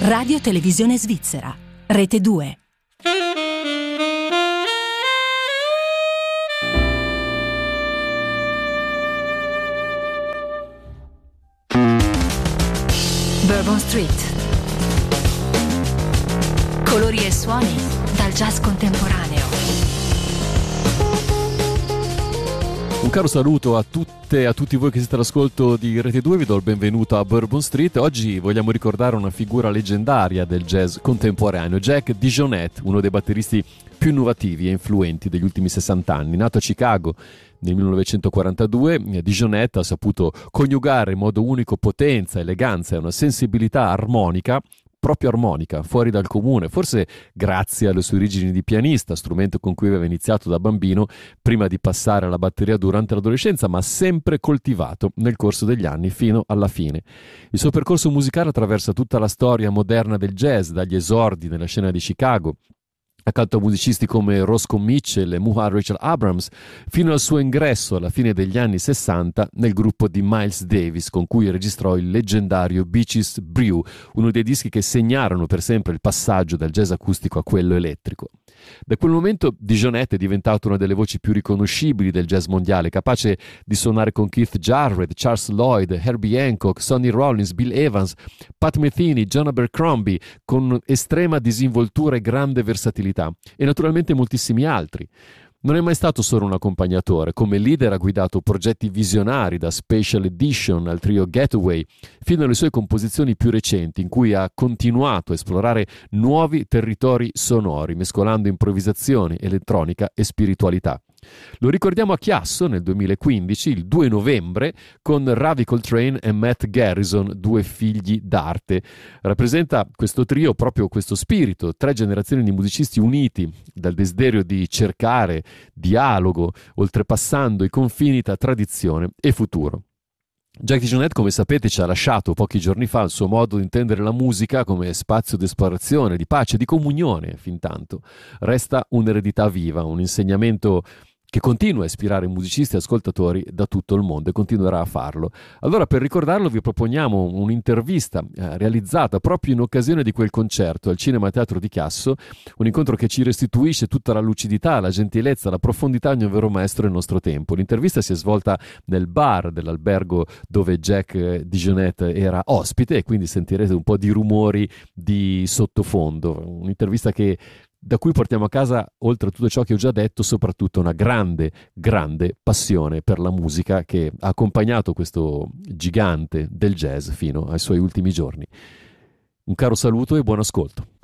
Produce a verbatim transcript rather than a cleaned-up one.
Radio Televisione Svizzera, Rete due. Bourbon Street. Colori e suoni dal jazz contemporaneo. Un caro saluto a tutte e a tutti voi che siete all'ascolto di Rete due, vi do il benvenuto a Bourbon Street. Oggi vogliamo ricordare una figura leggendaria del jazz contemporaneo, Jack DeJohnette, uno dei batteristi più innovativi e influenti degli ultimi sessanta anni. Nato a Chicago nel millenovecentoquarantadue, DeJohnette ha saputo coniugare in modo unico potenza, eleganza e una sensibilità armonica, proprio armonica, fuori dal comune, forse grazie alle sue origini di pianista, strumento con cui aveva iniziato da bambino prima di passare alla batteria durante l'adolescenza, ma sempre coltivato nel corso degli anni fino alla fine. Il suo percorso musicale attraversa tutta la storia moderna del jazz, dagli esordi nella scena di Chicago, accanto a musicisti come Roscoe Mitchell e Muhar Rachel Abrams, fino al suo ingresso alla fine degli anni sessanta nel gruppo di Miles Davis, con cui registrò il leggendario Beaches Brew, uno dei dischi che segnarono per sempre il passaggio dal jazz acustico a quello elettrico. Da quel momento DeJohnette è diventato una delle voci più riconoscibili del jazz mondiale, capace di suonare con Keith Jarrett, Charles Lloyd, Herbie Hancock, Sonny Rollins, Bill Evans, Pat Metheny, John Abercrombie, con estrema disinvoltura e grande versatilità, e naturalmente moltissimi altri. Non è mai stato solo un accompagnatore, come leader ha guidato progetti visionari da Special Edition al trio Getaway, fino alle sue composizioni più recenti, in cui ha continuato a esplorare nuovi territori sonori, mescolando improvvisazione, elettronica e spiritualità. Lo ricordiamo a Chiasso nel duemilaquindici, il due novembre, con Ravi Coltrane e Matt Garrison, due figli d'arte. Rappresenta questo trio proprio questo spirito, tre generazioni di musicisti uniti dal desiderio di cercare dialogo, oltrepassando i confini tra tradizione e futuro. Jack DeJohnette, come sapete, ci ha lasciato pochi giorni fa il suo modo di intendere la musica come spazio di esplorazione, di pace, di comunione. Fintanto resta un'eredità viva, un insegnamento che continua a ispirare musicisti e ascoltatori da tutto il mondo e continuerà a farlo. Allora, per ricordarlo, vi proponiamo un'intervista eh, realizzata proprio in occasione di quel concerto al Cinema Teatro di Chiasso, un incontro che ci restituisce tutta la lucidità, la gentilezza, la profondità di un vero maestro del nostro tempo. L'intervista si è svolta nel bar dell'albergo dove Jack DeJohnette era ospite, e quindi sentirete un po' di rumori di sottofondo. Un'intervista che da cui portiamo a casa, oltre a tutto ciò che ho già detto, soprattutto una grande, grande passione per la musica che ha accompagnato questo gigante del jazz fino ai suoi ultimi giorni. Un caro saluto e buon ascolto.